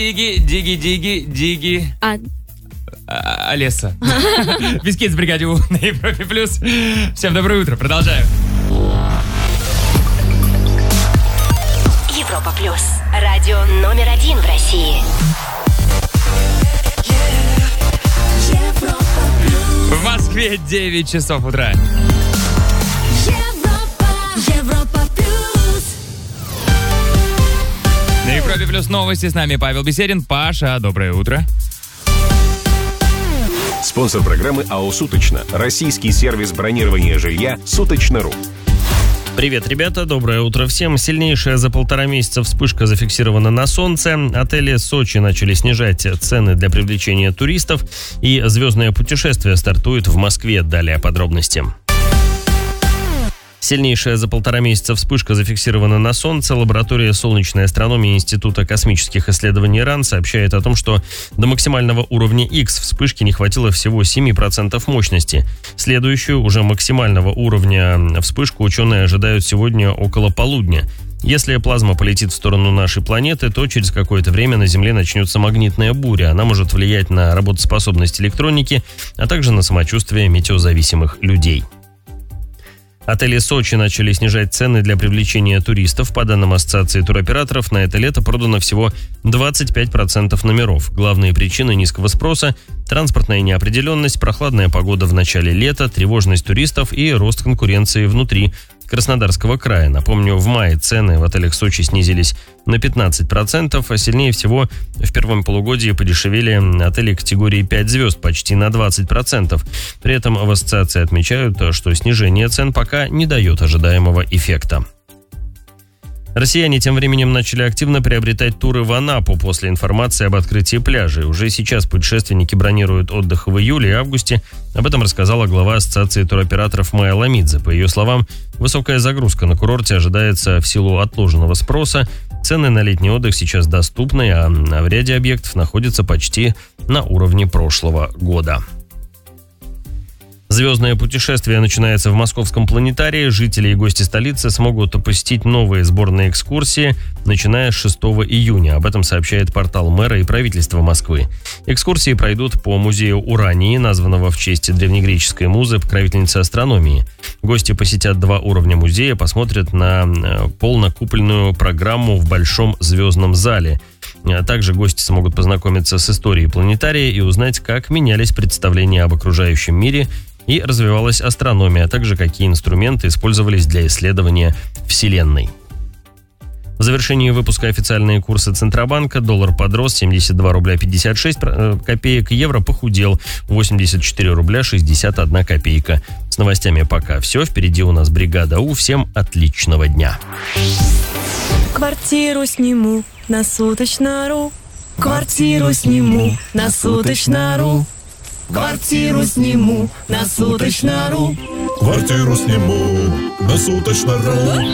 Диги. Олеса. Бискит с бригаде У на Европе Плюс. Всем доброе утро, продолжаем. Европа Плюс. Радио номер 1 в России. В Москве 9 часов утра. Европа Плюс. На Европе Плюс новости, с нами Павел Беседин. Паша, доброе утро. Спонсор программы АО «Суточно». Российский сервис бронирования жилья «Суточно.ру». Привет, ребята, доброе утро всем. Сильнейшая за 1,5 месяца вспышка зафиксирована на солнце. Отели Сочи начали снижать цены для привлечения туристов. И звездное путешествие стартует в Москве. Далее подробности. Сильнейшая за 1,5 месяца вспышка зафиксирована на Солнце. Лаборатория солнечной астрономии Института космических исследований РАН сообщает о том, что до максимального уровня X вспышки не хватило всего 7% мощности. Следующую, уже максимального уровня вспышку ученые ожидают сегодня около полудня. Если плазма полетит в сторону нашей планеты, то через какое-то время на Земле начнется магнитная буря. Она может влиять на работоспособность электроники, а также на самочувствие метеозависимых людей. Отели Сочи начали снижать цены для привлечения туристов. По данным Ассоциации туроператоров, на это лето продано всего 25% номеров. Главные причины низкого спроса – транспортная неопределенность, прохладная погода в начале лета, тревожность туристов и рост конкуренции внутри Краснодарского края. Напомню, в мае цены в отелях Сочи снизились на 15%, а сильнее всего в первом полугодии подешевели отели категории 5 звезд почти на 20%. При этом в ассоциации отмечают, что снижение цен пока не дает ожидаемого эффекта. Россияне тем временем начали активно приобретать туры в Анапу после информации об открытии пляжей. Уже сейчас путешественники бронируют отдых в июле и августе. Об этом рассказала глава Ассоциации туроператоров Майя Ламидзе. По ее словам, высокая загрузка на курорте ожидается в силу отложенного спроса. Цены на летний отдых сейчас доступны, а в ряде объектов находятся почти на уровне прошлого года. Звездное путешествие начинается в Московском планетарии. Жители и гости столицы смогут посетить новые сборные экскурсии, начиная с 6 июня. Об этом сообщает портал мэра и правительства Москвы. Экскурсии пройдут по музею Урании, названного в честь древнегреческой музы, покровительницы астрономии. Гости посетят 2 уровня музея, посмотрят на полнокупольную программу в Большом звездном зале. Также гости смогут познакомиться с историей планетария и узнать, как менялись представления об окружающем мире и развивалась астрономия, а также какие инструменты использовались для исследования Вселенной. В завершении выпуска официальные курсы Центробанка. Доллар подрос 72 рубля 56 копеек, евро похудел 84 рубля 61 копейка. С новостями пока все. Впереди у нас бригада У. Всем отличного дня. Квартиру сниму на Суточно.ру. Квартиру сниму на Суточно.ру. Квартиру сниму на Суточно.ру. Квартиру сниму на Суточно.ру.